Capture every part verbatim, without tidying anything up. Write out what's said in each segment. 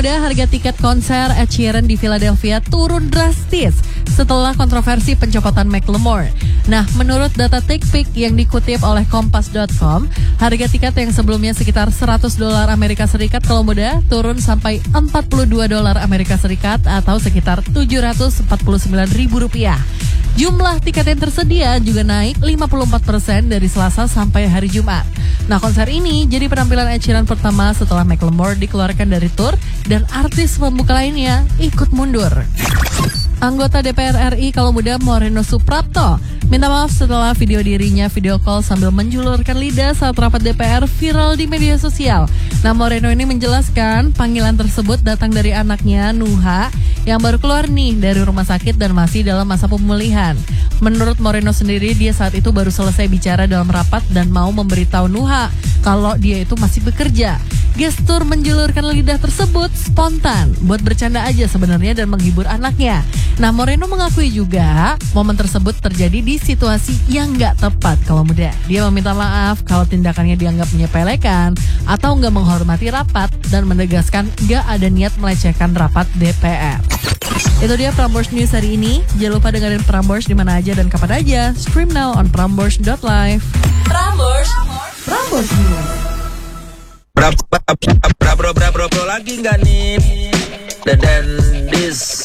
muda, harga tiket konser Ed Sheeran di Philadelphia turun drastis setelah kontroversi pencopotan Macklemore. Nah, menurut data TakePic yang dikutip oleh kompas dot com, harga tiket yang sebelumnya sekitar seratus dolar Amerika Serikat kalau muda turun sampai empat puluh dua dolar Amerika Serikat atau sekitar tujuh ratus empat puluh sembilan ribu rupiah. Jumlah tiket yang tersedia juga naik lima puluh empat persen dari Selasa sampai hari Jumat. Nah, konser ini jadi penampilan Ed Sheeran pertama setelah Macklemore dikeluarkan dari tur dan artis pembuka lainnya ikut mundur. Anggota D P R R I kalau muda Moreno Suprapto minta maaf setelah video dirinya video call sambil menjulurkan lidah saat rapat D P R viral di media sosial. Nah, Moreno ini menjelaskan panggilan tersebut datang dari anaknya Nuha yang baru keluar nih dari rumah sakit dan masih dalam masa pemulihan. Menurut Moreno sendiri, dia saat itu baru selesai bicara dalam rapat dan mau memberitahu Nuha kalau dia itu masih bekerja. Gestur menjulurkan lidah tersebut spontan, buat bercanda aja sebenarnya dan menghibur anaknya. Nah, Moreno mengakui juga momen tersebut terjadi di situasi yang gak tepat kalau muda. Dia meminta maaf kalau tindakannya dianggap menyepelekan atau gak menghormati rapat dan menegaskan gak ada niat melecehkan rapat D P R. Itu dia Prambors News hari ini. Jangan lupa dengerin Prambors di mana aja dan kapan aja. Stream now on prambors dot live. Prambors, Prambors News. Bra bra bra bra bra bra bra lagi nggak nih? Dan this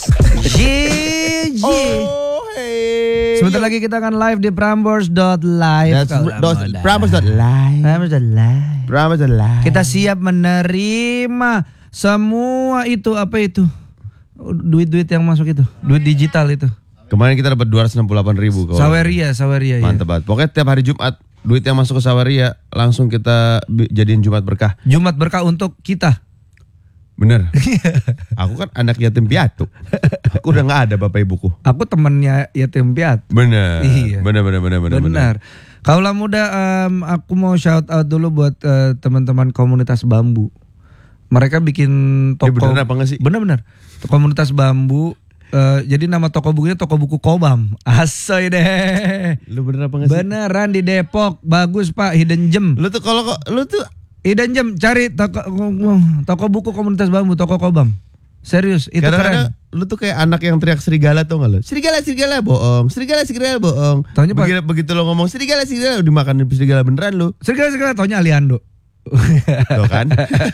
G G. Oh hey. Sebentar lagi kita akan live di prambors dot live. Prambors dot live. Prambors dot live. Prambors dot live. Kita siap menerima semua itu, apa itu? Duit-duit yang masuk itu, duit digital itu. Kemarin kita dapat dua ratus enam puluh delapan ribu. Saweria, Saweria. Mantap ya. banget. Pokoknya tiap hari Jumat duit yang masuk ke Saweria langsung kita jadiin Jumat berkah. Jumat berkah untuk kita. Bener. Aku kan anak yatim piatu. Aku udah nggak ada bapak ibuku. Aku temannya yatim piatu. Bener. Iya. Bener bener bener bener. Benar. Kaulah muda, um, aku mau shout out dulu buat uh, teman-teman komunitas bambu. Mereka bikin toko. Ya bener apa nggak sih? Bener-bener. Komunitas bambu. Uh, jadi nama toko bukunya toko buku Kobam. Asoy deh. Lu bener apa nggak sih? Beneran di Depok. Bagus Pak, Hidden Gem. Lu tuh kalau kok lu tuh Hidden Gem, cari toko, toko buku komunitas bambu, toko Kobam. Serius, itu kadang-kadang keren. lu tuh kayak anak yang teriak serigala tuh nggak lu? Serigala, serigala bohong, serigala, serigala bohong. Taunya begitu, begitu lo ngomong serigala, serigala dimakan serigala beneran lu. Serigala, serigala, taunya Aliando. Tuh kan?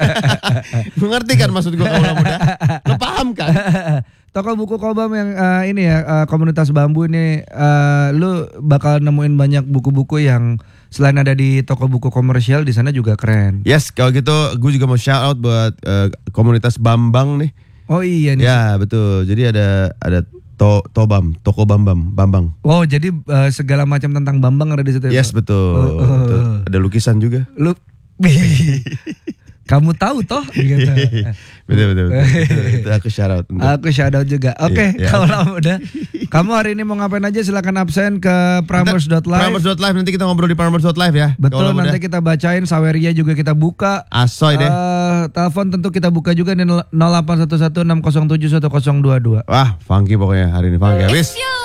Lu ngerti kan maksud gua kalau muda? Lu paham kan? Toko buku Kobam yang uh, ini ya, uh, komunitas bambu ini, uh, lu bakal nemuin banyak buku-buku yang selain ada di toko buku komersial, di sana juga keren. Yes, kalau gitu gue juga mau shout out buat uh, komunitas Bambang nih. Oh iya nih. Ya betul. Jadi ada ada to Tobam, toko Bambang, Bambang. Oh jadi uh, segala macam tentang Bambang ada di situ. Yes betul. Oh, oh. Betul. Ada lukisan juga. Lu kamu tahu toh? Gitu. betul, betul, betul. Itu, itu aku shout out. Untuk. Aku shout out juga. Oke, okay, yeah, yeah. kalau udah. Kamu hari ini mau ngapain aja silakan absen ke prambors dot live. prambors dot live nanti kita ngobrol di prambors dot live ya. Betul, nanti kita bacain Saweria juga kita buka. Asoy deh. Uh, telepon tentu kita buka juga di nol delapan satu satu enam nol tujuh satu nol dua dua. Wah, funky pokoknya hari ini funky. Wis.